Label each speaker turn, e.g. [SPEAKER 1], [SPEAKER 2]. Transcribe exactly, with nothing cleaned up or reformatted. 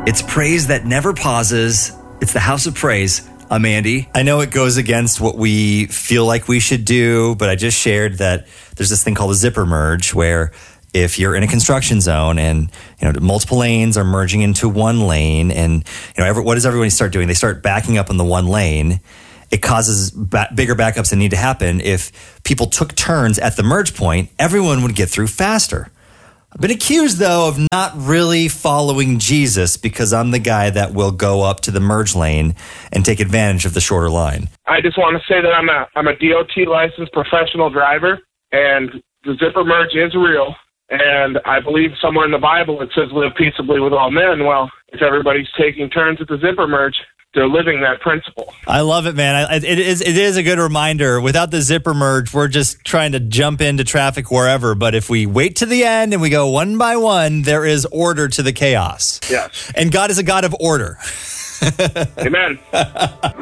[SPEAKER 1] It's praise that never pauses. It's the House of Praise. I'm Andy.
[SPEAKER 2] I know it goes against what we feel like we should do, but I just shared that there's this thing called a zipper merge where if you're in a construction zone and you know multiple lanes are merging into one lane, and you know every, what does everybody start doing? They start backing up in the one lane. It causes ba- bigger backups that need to happen. If people took turns at the merge point, everyone would get through faster. I've been accused, though, of not really following Jesus because I'm the guy that will go up to the merge lane and take advantage of the shorter line.
[SPEAKER 3] I just want to say that I'm a I'm a D O T licensed professional driver, and the zipper merge is real. And I believe somewhere in the Bible it says live peaceably with all men. Well, if everybody's taking turns at the zipper merge, they're living that principle.
[SPEAKER 2] I love it, man. I, it is it is a good reminder. Without the zipper merge, we're just trying to jump into traffic wherever. But if we wait to the end and we go one by one, there is order to the chaos.
[SPEAKER 3] Yes.
[SPEAKER 2] And God is a God of order.
[SPEAKER 3] Amen.